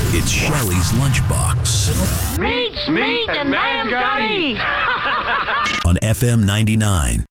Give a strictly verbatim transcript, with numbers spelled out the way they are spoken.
It's Shelley's Lunchbox Meat, meat, and man's gotta eat. on F M ninety-nine.